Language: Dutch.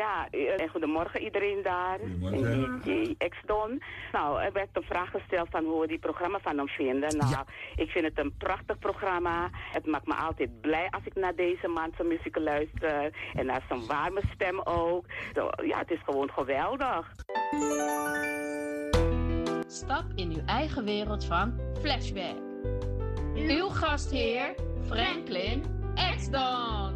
Ja, en goedemorgen iedereen daar. Goedemorgen. X-Don. Nou, er werd een vraag gesteld van hoe we die programma van hem vinden. Nou, Ja. ik vind het een prachtig programma. Het maakt me altijd blij als ik naar deze man zijn muziek luister. En naar zijn warme stem ook. Zo, ja, het is gewoon geweldig. Stap in uw eigen wereld van Flashback. Uw gastheer, Franklin X-Don.